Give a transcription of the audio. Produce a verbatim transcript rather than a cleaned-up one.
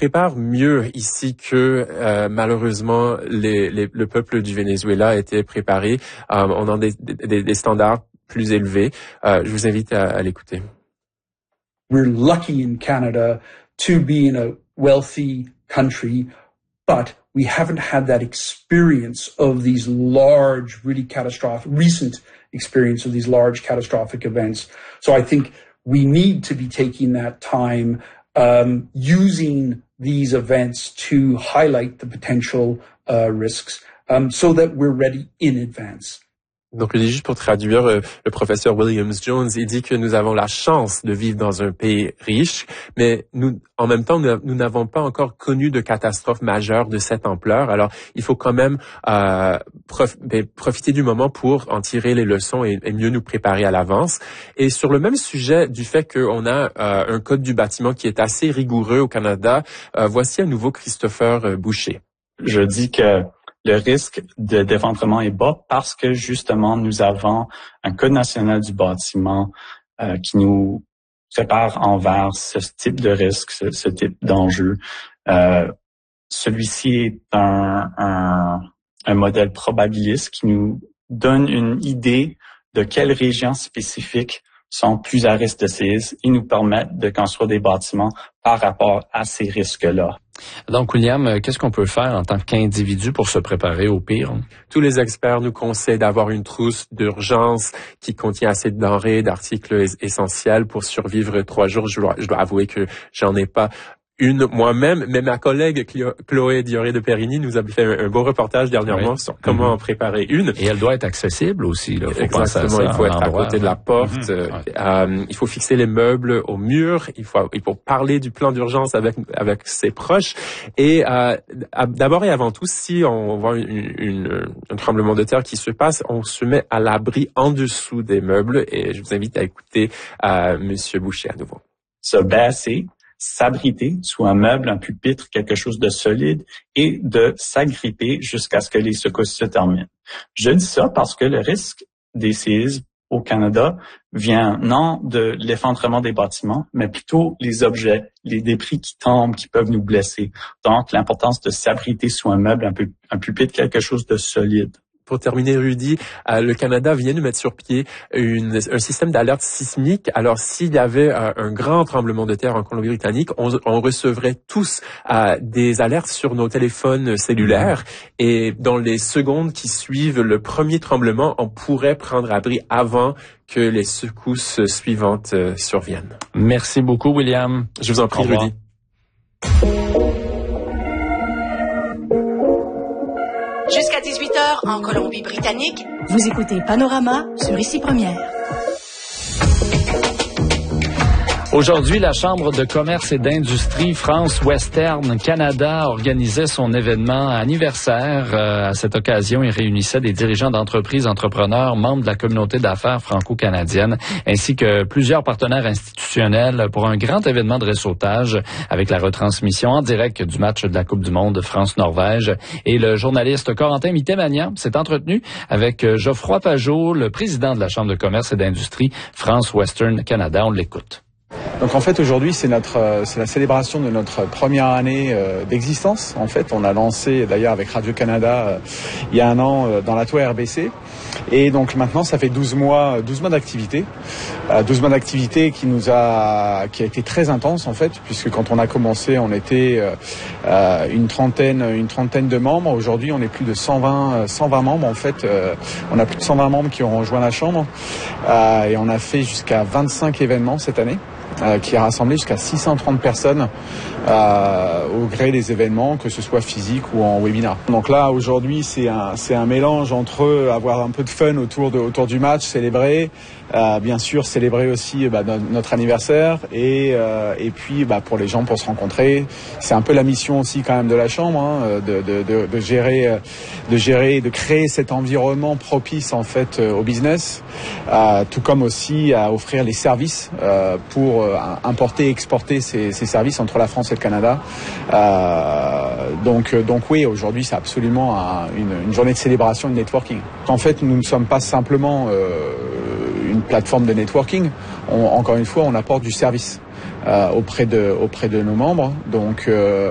prépare mieux ici que euh, malheureusement les, les, le peuple du Venezuela était préparé. Euh, on a des, des, des standards plus élevés. Euh, je vous invite à, à l'écouter. We're lucky in Canada to be in a wealthy country, but we haven't had that experience of these large, really catastrophic, recent experience of these large catastrophic events. So I think we need to be taking that time, um, using these events to highlight the potential uh, risks, um, so that we're ready in advance. Donc, juste pour traduire, euh, le professeur Williams-Jones, il dit que nous avons la chance de vivre dans un pays riche, mais nous, en même temps, nous, nous n'avons pas encore connu de catastrophe majeure de cette ampleur. Alors, il faut quand même euh, prof, ben, profiter du moment pour en tirer les leçons et, et mieux nous préparer à l'avance. Et sur le même sujet du fait qu'on a euh, un code du bâtiment qui est assez rigoureux au Canada, euh, voici à nouveau Christopher Boucher. Je dis que le risque de d'effondrement est bas parce que justement nous avons un code national du bâtiment euh, qui nous prépare envers ce type de risque, ce, ce type d'enjeu. Euh, celui-ci est un, un, un modèle probabiliste qui nous donne une idée de quelles régions spécifiques sont plus à risque de séisme et nous permettent de construire des bâtiments par rapport à ces risques-là. Donc, William, qu'est-ce qu'on peut faire en tant qu'individu pour se préparer au pire? Tous les experts nous conseillent d'avoir une trousse d'urgence qui contient assez de denrées, d'articles essentiels pour survivre trois jours. Je dois, je dois avouer que j'en ai pas une moi-même, mais ma collègue Chloé Dioré de Périgny nous a fait un, un beau reportage dernièrement oui. sur comment en préparer une. Et elle doit être accessible aussi. Là. Faut Exactement, penser à ça, il faut être à côté de la porte. Mm-hmm. ouais. euh, il faut fixer les meubles au mur. Il faut, il faut parler du plan d'urgence avec avec ses proches. Et euh, d'abord et avant tout, si on voit une, une, un tremblement de terre qui se passe, on se met à l'abri en dessous des meubles. Et je vous invite à écouter euh, Monsieur Boucher à nouveau. Se baisser, s'abriter sous un meuble, un pupitre, quelque chose de solide et de s'agripper jusqu'à ce que les secousses se terminent. Je dis ça parce que le risque des séismes au Canada vient non de l'effondrement des bâtiments, mais plutôt les objets, les débris qui tombent, qui peuvent nous blesser. Donc, l'importance de s'abriter sous un meuble, un, pu- un pupitre, quelque chose de solide. Pour terminer, Rudy, euh, le Canada vient de mettre sur pied une, un système d'alerte sismique. Alors, s'il y avait euh, un grand tremblement de terre en Colombie-Britannique, on, on recevrait tous euh, des alertes sur nos téléphones cellulaires. Et dans les secondes qui suivent le premier tremblement, on pourrait prendre abri avant que les secousses suivantes euh, surviennent. Merci beaucoup, William. Je vous en prie, Rudy. Jusqu'à dix-huit heures en Colombie-Britannique, vous écoutez Panorama sur Ici Première. Aujourd'hui, la Chambre de commerce et d'industrie France Western Canada organisait son événement anniversaire. Euh, à cette occasion, il réunissait des dirigeants d'entreprises, entrepreneurs, membres de la communauté d'affaires franco-canadienne, ainsi que plusieurs partenaires institutionnels pour un grand événement de réseautage avec la retransmission en direct du match de la Coupe du Monde France-Norvège. Et le journaliste Corentin Mitté-Magnan s'est entretenu avec Geoffroy Pajot, le président de la Chambre de commerce et d'industrie France Western Canada. On l'écoute. Donc en fait aujourd'hui c'est notre c'est la célébration de notre première année euh, d'existence. En fait on a lancé d'ailleurs avec Radio-Canada euh, il y a un an euh, dans la tour R B C et donc maintenant ça fait douze mois douze mois d'activité. Euh, douze mois d'activité qui nous a qui a été très intense en fait puisque quand on a commencé on était euh, une trentaine une trentaine de membres. Aujourd'hui on est plus de cent vingt cent vingt membres en fait. Euh, on a plus de cent vingt membres qui ont rejoint la chambre euh, et on a fait jusqu'à vingt-cinq événements cette année. Euh, qui a rassemblé jusqu'à six cent trente personnes euh, au gré des événements, que ce soit physique ou en webinar. Donc là, aujourd'hui, c'est un, c'est un mélange entre avoir un peu de fun autour, de, autour du match, célébrer, euh, bien sûr célébrer aussi bah, no- notre anniversaire et, euh, et puis bah, pour les gens pour se rencontrer. C'est un peu la mission aussi quand même de la Chambre, hein, de, de, de, de gérer, de gérer, de créer cet environnement propice en fait au business, euh, tout comme aussi à offrir les services euh, pour importer et exporter ces, ces services entre la France et le Canada. Euh, donc, donc oui, aujourd'hui, c'est absolument un, une, une journée de célébration et de networking. En fait, nous ne sommes pas simplement euh, une plateforme de networking. On, encore une fois, on apporte du service euh, auprès de auprès de nos membres. Donc, euh,